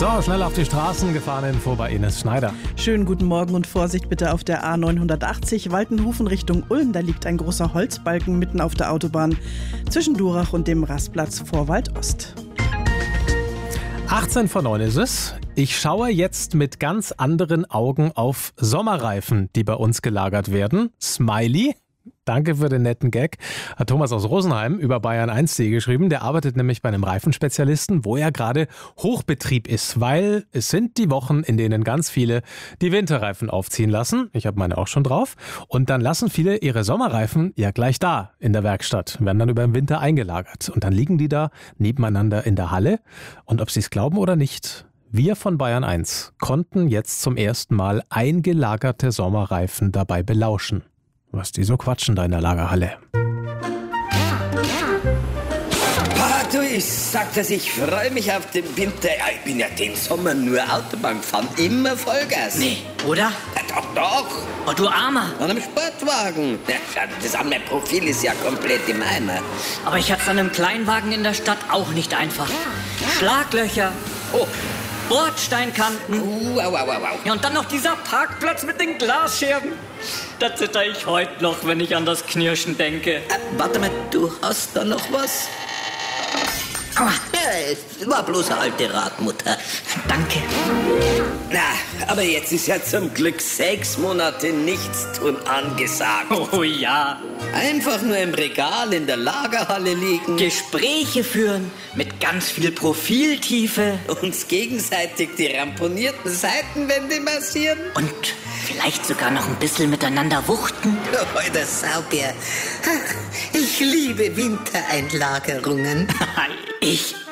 So, schnell auf die Straßen gefahren, Info bei Ines Schneider. Schönen guten Morgen und Vorsicht bitte auf der A980 Waltenhufen Richtung Ulm. Da liegt ein großer Holzbalken mitten auf der Autobahn zwischen Durach und dem Rastplatz Vorwald Ost. 18 vor 9 ist es. Ich schaue jetzt mit ganz anderen Augen auf Sommerreifen, die bei uns gelagert werden. Smiley. Danke für den netten Gag. Hat Thomas aus Rosenheim über Bayern1.de geschrieben. Der arbeitet nämlich bei einem Reifenspezialisten, wo ja gerade Hochbetrieb ist, weil es sind die Wochen, in denen ganz viele die Winterreifen aufziehen lassen. Ich habe meine auch schon drauf. Und dann lassen viele ihre Sommerreifen ja gleich da in der Werkstatt, werden dann über den Winter eingelagert. Und dann liegen die da nebeneinander in der Halle. Und ob sie es glauben oder nicht, wir von Bayern1 konnten jetzt zum ersten Mal eingelagerte Sommerreifen dabei belauschen. Was die so quatschen da in der Lagerhalle. Du, ich sag das, ich freue mich auf den Winter. Ja, ich bin ja den Sommer nur Autobahn gefahren, immer Vollgas. Nee, oder? Ja, doch. Oh, du Armer. An einem Sportwagen. Ja, das an mein Profil ist ja komplett im Eimer. Aber ich hatte es an einem Kleinwagen in der Stadt auch nicht einfach. Schlaglöcher. Oh. Bordsteinkanten. Au. Ja, und dann noch dieser Parkplatz mit den Glasscherben. Da zitter ich heute noch, wenn ich an das Knirschen denke. Warte mal, du hast da noch was? Aua. Ja, es war bloß eine alte Radmutter. Danke. Na, aber jetzt ist ja zum Glück 6 Monate Nichtstun angesagt. Oh ja. Einfach nur im Regal in der Lagerhalle liegen. Gespräche führen mit ganz viel Profiltiefe. Uns gegenseitig die ramponierten Seitenwände massieren. Und vielleicht sogar noch ein bisschen miteinander wuchten. Oh, der Saubär. Ich liebe Wintereinlagerungen. Ich